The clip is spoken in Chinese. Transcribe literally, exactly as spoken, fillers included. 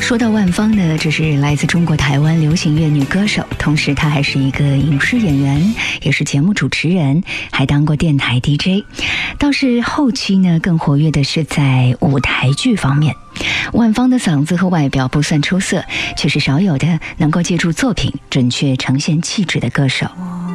说到万芳呢，这是来自中国台湾流行乐女歌手，同时她还是一个影视演员，也是节目主持人，还当过电台 D J。倒是后期呢，更活跃的是在舞台剧方面。万芳的嗓子和外表不算出色，却是少有的能够借助作品准确呈现气质的歌手。